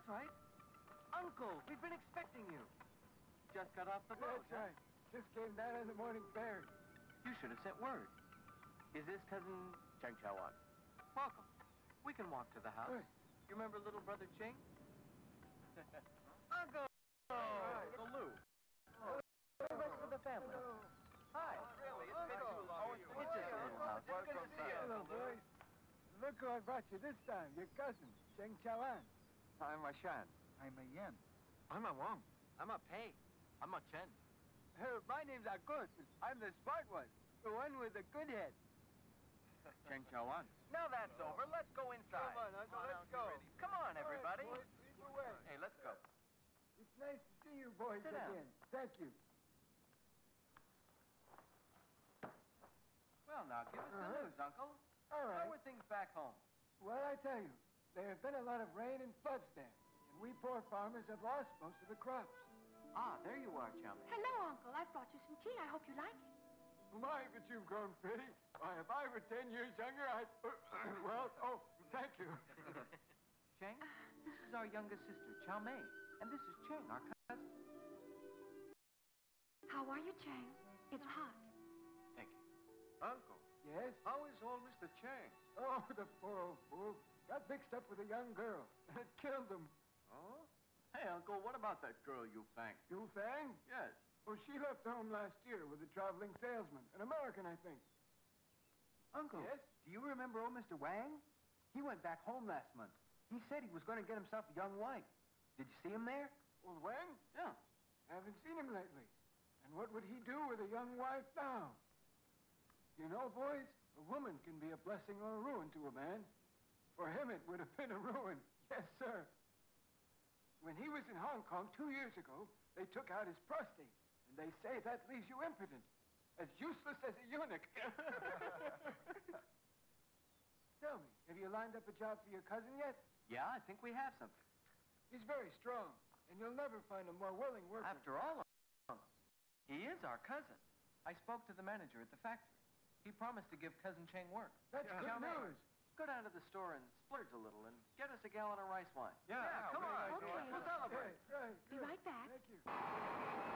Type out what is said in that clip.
That's right. Uncle, we've been expecting you. Just got off the boat. That's right. Just came down on the morning ferry. You should have sent word. Is this cousin Cheng Chaoan? Welcome. We can walk to the house. Hey. You remember little brother Cheng? Uncle! Uncle Lou. What's with the family? Hello. Hi. Really, it's been too long. It's just a little house. Welcome Good to see you. Hello, boys. Look who I brought you this time. Your cousin, Cheng Chaoan. I'm a Shan. I'm a Yen. I'm a Wang. I'm a Pei. I'm a Chen. My name's Akut. I'm the smart one. The one with the good head. Cheng Chaoan. Now that's over. Let's go inside. Come on, Uncle, let's go. Come on, everybody. All right, boys, lead the way. Hey, let's go. It's nice to see you boys Sit down. again. Thank you. Well, now, give us the news, Uncle. All How right. are things back home? Well, I tell you, there have been a lot of rain and floods there, and we poor farmers have lost most of the crops. Ah, there you are, Chow Mein. Hello, Uncle. I've brought you some tea. I hope you like it. My, but you've grown pretty. Why, if I were 10 years younger, I'd... well, oh, thank you. Cheng, this is our youngest sister, Chow Mei. And this is Cheng, our cousin. How are you, Chang? It's hot. Thank you. Uncle, Yes? how is old Mr. Chang? Oh, the poor old fool. Got mixed up with a young girl, and it killed him. Oh? Hey, Uncle, what about that girl you fanged? You Fang? Yes. Well, she left home last year with a traveling salesman, an American, I think. Uncle, Yes? do you remember old Mr. Wang? He went back home last month. He said he was going to get himself a young wife. Did you see him there? Old Wang? Yeah. I haven't seen him lately. And what would he do with a young wife now? You know, boys, a woman can be a blessing or a ruin to a man. For him, it would have been a ruin. Yes, sir. When he was in Hong Kong 2 years ago, they took out his prostate. And they say that leaves you impotent. As useless as a eunuch. Tell me, have you lined up a job for your cousin yet? Yeah, I think we have something. He's very strong, and you'll never find a more willing worker. After all, Uncle, he is our cousin. I spoke to the manager at the factory. He promised to give Cousin Cheng work. That's Chow good Mein, news. Go down to the store and splurge a little and get us a gallon of rice wine. Yeah, come really on. nice. Okay. We'll celebrate. Right. Be good. right back. Thank you.